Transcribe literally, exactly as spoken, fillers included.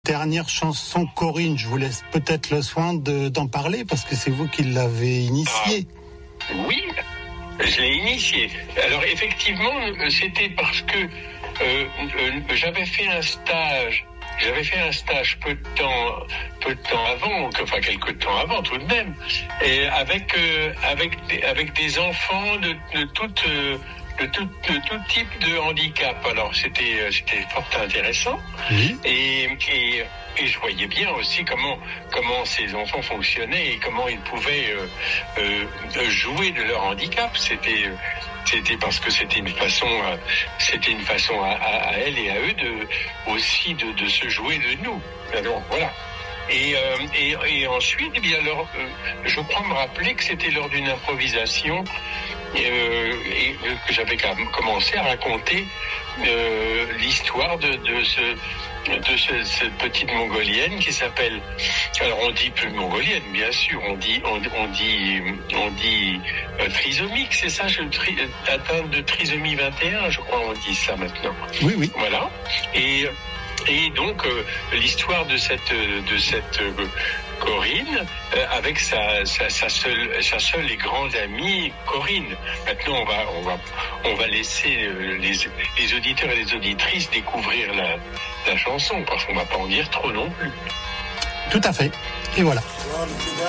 Dernière chanson, Corinne, je vous laisse peut-être le soin de, d'en parler parce que c'est vous qui l'avez initiée. Ah, oui, je l'ai initiée. Alors effectivement, c'était parce que euh, euh, j'avais fait un stage. J'avais fait un stage peu de temps, peu de temps avant, enfin quelques temps avant tout de même, et avec euh, avec des, avec des enfants de, de toute euh, de tout, de tout type de handicap. Alors c'était c'était fort intéressant. Oui. Et, et et je voyais bien aussi comment comment ces enfants fonctionnaient et comment ils pouvaient euh, euh, jouer de leur handicap. C'était C'était parce que c'était une façon, c'était une façon à, à, à elle et à eux de aussi de, de se jouer de nous. Alors voilà. Et, euh, et, et ensuite, eh bien, alors, euh, je crois me rappeler que c'était lors d'une improvisation euh, et euh, que j'avais commencé à raconter euh, l'histoire de, de ce de ce, cette petite mongolienne qui s'appelle, alors on dit plus mongolienne bien sûr, on dit on, on dit on dit euh, trisomique, c'est ça, je tri, atteinte de trisomie vingt et un, je crois on dit ça maintenant. Oui oui. Voilà. Et et donc euh, l'histoire de cette de cette euh, Corinne euh, avec sa, sa sa seule sa seule et grande amie Corinne. Maintenant on va on va on va laisser euh, les les auditeurs et les auditrices découvrir la la chanson parce qu'on va pas en dire trop non plus. Tout à fait. Et voilà.